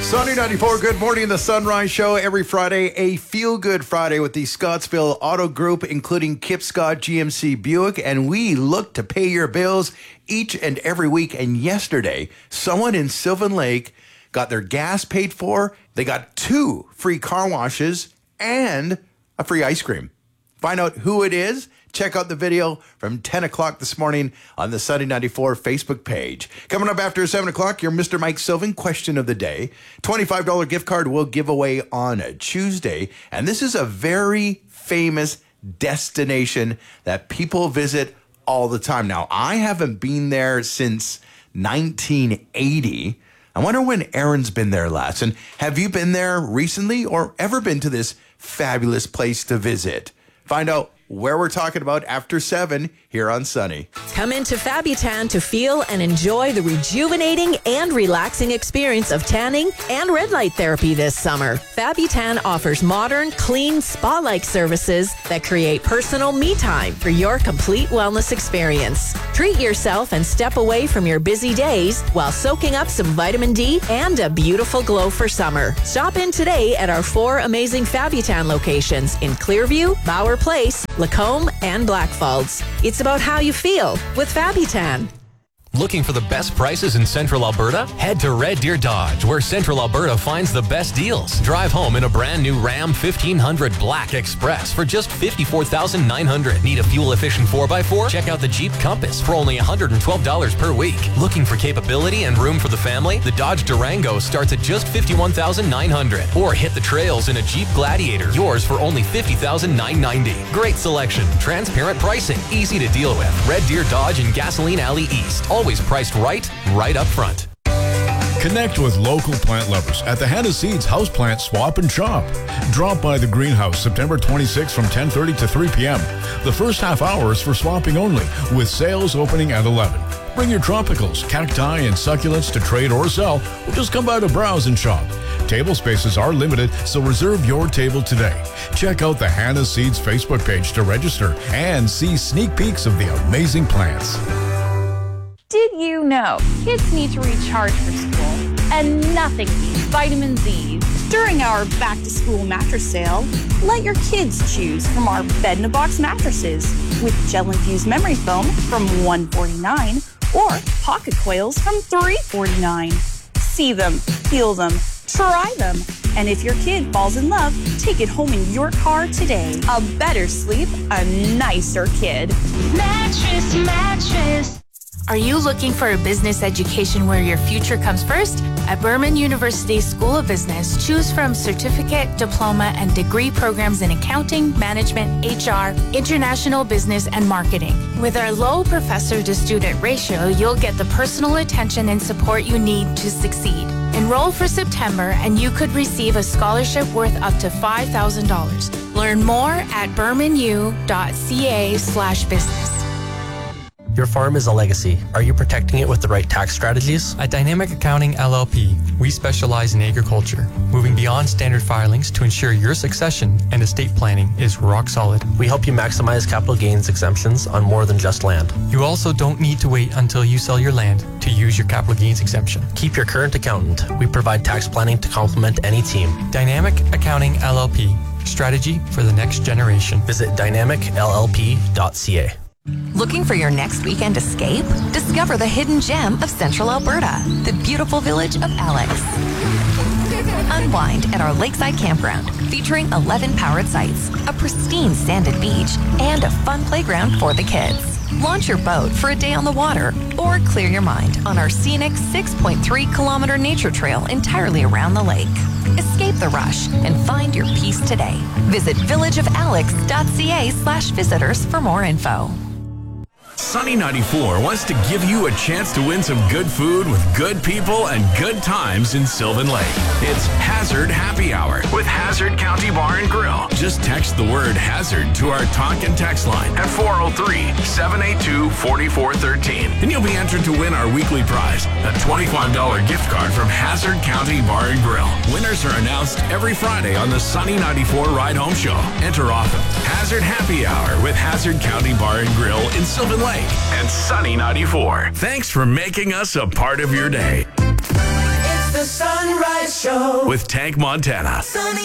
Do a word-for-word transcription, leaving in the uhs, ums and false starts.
Sunny ninety-four, good morning, the Sunrise Show. Every Friday, a feel-good Friday with the Scottsville Auto Group, including Kip Scott G M C Buick. And we look to pay your bills each and every week. And yesterday, someone in Sylvan Lake got their gas paid for. They got two free car washes and a free ice cream. Find out who it is. Check out the video from ten o'clock this morning on the Sunny ninety-four Facebook page. Coming up after seven o'clock, your Mister Mike Sylvan question of the day. twenty-five dollars gift card will give away on a Tuesday. And this is a very famous destination that people visit all the time. Now, I haven't been there since nineteen eighty. I wonder when Aaron's been there last. And have you been there recently or ever been to this fabulous place to visit? Find out where we're talking about after seven here on Sunny. Come into Fabutan to feel and enjoy the rejuvenating and relaxing experience of tanning and red light therapy this summer. Fabutan offers modern, clean, spa-like services that create personal me time for your complete wellness experience. Treat yourself and step away from your busy days while soaking up some vitamin D and a beautiful glow for summer. Stop in today at our four amazing Fabutan locations in Clearview, Bauer Place, Lacombe, and Blackfalds. It's about how you feel with Fabutan. Looking for the best prices in Central Alberta? Head to Red Deer Dodge, where Central Alberta finds the best deals. Drive home in a brand new Ram fifteen hundred Black Express for just fifty-four thousand nine hundred dollars. Need a fuel-efficient four by four? Check out the Jeep Compass for only one hundred twelve dollars per week. Looking for capability and room for the family? The Dodge Durango starts at just fifty-one thousand nine hundred dollars. Or hit the trails in a Jeep Gladiator, yours for only fifty thousand nine hundred ninety dollars. Great selection, transparent pricing, easy to deal with. Red Deer Dodge in Gasoline Alley East. Always priced right, right up front. Connect with local plant lovers at the Hannah Seeds Houseplant Swap and Shop. Drop by the greenhouse September twenty-sixth from ten thirty to three p.m. The first half hour is for swapping only, with sales opening at eleven. Bring your tropicals, cacti, and succulents to trade or sell, or just come by to browse and shop. Table spaces are limited, so reserve your table today. Check out the Hannah Seeds Facebook page to register and see sneak peeks of the amazing plants. Did you know kids need to recharge for school and nothing beats vitamin Z? During our back-to-school mattress sale, let your kids choose from our bed-in-a-box mattresses with gel-infused memory foam from one forty-nine or pocket coils from three forty-nine. See them, feel them, try them, and if your kid falls in love, take it home in your car today. A better sleep, a nicer kid. Mattress, mattress. Are you looking for a business education where your future comes first? At Burman University School of Business, choose from certificate, diploma, and degree programs in accounting, management, H R, international business, and marketing. With our low professor-to-student ratio, you'll get the personal attention and support you need to succeed. Enroll for September, and you could receive a scholarship worth up to five thousand dollars. Learn more at burmanu.ca slash business. Your farm is a legacy. Are you protecting it with the right tax strategies? At Dynamic Accounting L L P, we specialize in agriculture, moving beyond standard filings to ensure your succession and estate planning is rock solid. We help you maximize capital gains exemptions on more than just land. You also don't need to wait until you sell your land to use your capital gains exemption. Keep your current accountant. We provide tax planning to complement any team. Dynamic Accounting L L P, strategy for the next generation. Visit dynamic L L P dot C A. Looking for your next weekend escape? Discover the hidden gem of Central Alberta, the beautiful village of Alex. Unwind at our lakeside campground, featuring eleven powered sites, a pristine sanded beach, and a fun playground for the kids. Launch your boat for a day on the water, or clear your mind on our scenic six point three kilometer nature trail entirely around the lake. Escape the rush and find your peace today. Visit villageofalex.ca slash visitors for more info. Sunny ninety-four wants to give you a chance to win some good food with good people and good times in Sylvan Lake. It's Hazard Happy Hour with Hazard County Bar and Grill. Just text the word Hazard to our talk and text line at four oh three, seven eight two, four four one three, and you'll be entered to win our weekly prize, a twenty-five dollars gift card from Hazard County Bar and Grill. Winners are announced every Friday on the Sunny ninety-four Ride Home Show. Enter often. Hazard Happy Hour with Hazard County Bar and Grill in Sylvan Lake and Sunny ninety-four. Thanks for making us a part of your day. It's the Sunrise With Tank Montana. Sunny